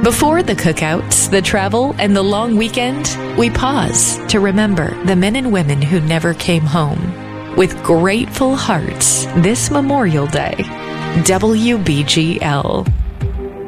Before the cookouts, the travel, and the long weekend, we pause to remember the men and women who never came home. With grateful hearts this Memorial Day, WBGL.